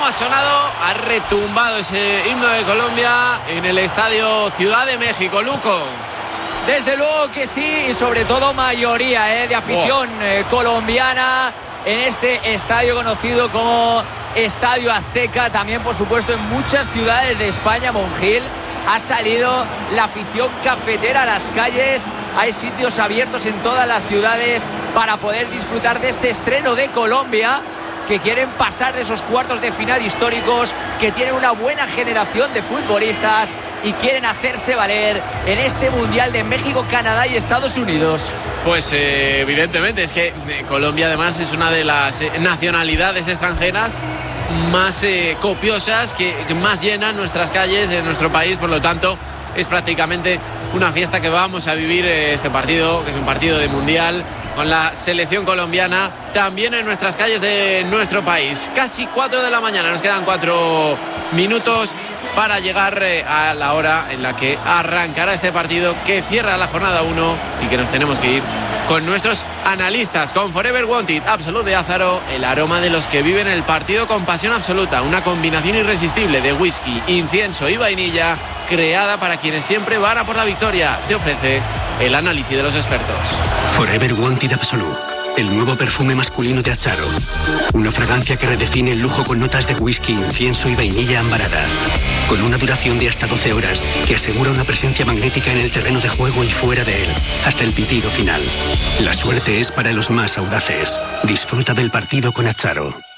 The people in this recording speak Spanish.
cómo ha sonado, ha retumbado ese himno de Colombia en el estadio Ciudad de México, Luco. Desde luego que sí, y sobre todo mayoría de afición colombiana en este estadio conocido como Estadio Azteca. También, por supuesto, en muchas ciudades de España, Monjil, ha salido la afición cafetera a las calles. Hay sitios abiertos en todas las ciudades para poder disfrutar de este estreno de Colombia, que quieren pasar de esos cuartos de final históricos, que tienen una buena generación de futbolistas y quieren hacerse valer en este Mundial de México, Canadá y Estados Unidos. Pues evidentemente, es que Colombia además es una de las nacionalidades extranjeras más copiosas, que más llenan nuestras calles en nuestro país. Por lo tanto, es prácticamente una fiesta que vamos a vivir este partido, que es un partido de Mundial, con la selección colombiana también en nuestras calles de nuestro país. Casi 4 de la mañana, nos quedan 4 minutos para llegar a la hora en la que arrancará este partido, que cierra la jornada 1 y que nos tenemos que ir con nuestros analistas, con Forever Wanted Absolut de Lázaro, el aroma de los que viven el partido con pasión absoluta, una combinación irresistible de whisky, incienso y vainilla, creada para quienes siempre van a por la victoria. Te ofrece el análisis de los expertos. Forever Wanted Absolut, el nuevo perfume masculino de Acharo. Una fragancia que redefine el lujo con notas de whisky, incienso y vainilla ambarada. Con una duración de hasta 12 horas que asegura una presencia magnética en el terreno de juego y fuera de él, hasta el pitido final. La suerte es para los más audaces. Disfruta del partido con Acharo.